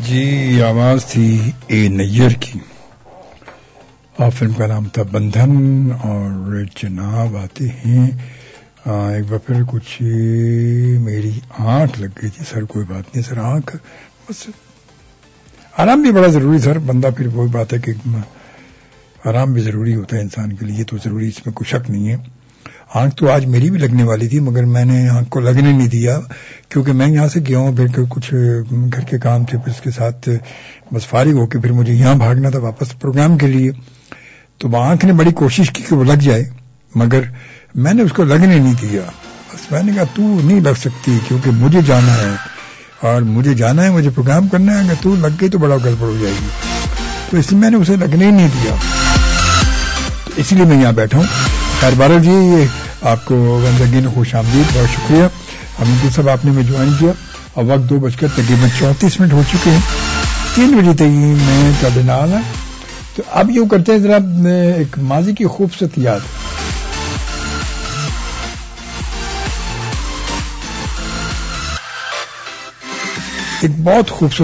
جی آواز تھی a near کی اور فلم کا نام تھا بندھن. اور جناب آتے ہیں ایک بار پھر کچھ میری آنکھ لگ گئی تھی سر. کوئی بات نہیں سر, آنکھ بس آرام بھی بڑا ضروری سر. بندہ پھر وہی بات ہے کہ آرام بھی ضروری ہوتا ہے انسان کے لیے, تو ضروری اس میں کوئی شک نہیں ہے. آنکھ تو آج میری بھی لگنے والی تھی مگر میں نے آنکھ کو لگنے نہیں دیا کیونکہ میں یہاں سے گیا ہوں, پھر کچھ گھر کے کام تھے, پھر اس کے ساتھ بس فارغ ہو کے پھر مجھے یہاں بھاگنا تھا واپس پروگرام کے لیے. تو آنکھ نے بڑی کوشش کی کہ وہ لگ جائے مگر میں نے اس کو لگنے نہیں دیا. بس میں نے کہا تو نہیں لگ سکتی کیونکہ مجھے جانا ہے اور مجھے جانا ہے, مجھے پروگرام کرنا ہے. اگر تو لگ گئی تو بڑا گڑبڑ ہو جائے گی, تو اس لیے میں نے اسے لگنے ہی نہیں دیا. تو اسی لیے میں یہاں بیٹھا ہوں. خیر بارہ جی یہ آپ کو ونس اگین خوش آمدید, بہت شکریہ. ہم سب آپ نے میں جوائن کیا اور وقت 2 تقریباً 34 ہو چکے ہیں. 3 بجے تک میں چلے نہ آنا. تو اب یوں کرتے ہیں ذرا ایک ماضی کی خوبصورت یاد, ایک بہت خوبصورت